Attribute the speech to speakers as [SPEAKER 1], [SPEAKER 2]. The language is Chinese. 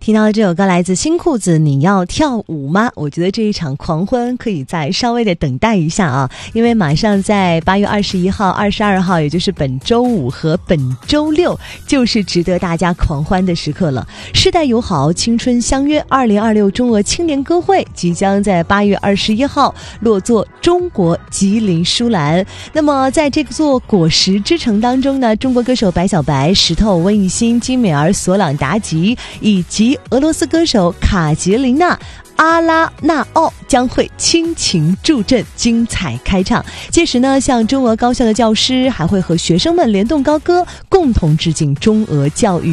[SPEAKER 1] 听到这首歌来自新裤子，你要跳舞吗？我觉得这一场狂欢可以再稍微的等待一下啊，因为马上在8月21号、22号，也就是本周五和本周六，就是值得大家狂欢的时刻了。世代友好，青春相约2026中俄青年歌会即将在8月21号落座中国吉林舒兰。那么在这座果实之城当中呢，中国歌手白小白、石头、温艺兴、金美儿、索朗达吉以及俄罗斯歌手卡捷琳娜阿拉纳奥将会倾情助阵，精彩开唱。届时呢，像中俄高校的教师还会和学生们联动高歌，共同致敬中俄教育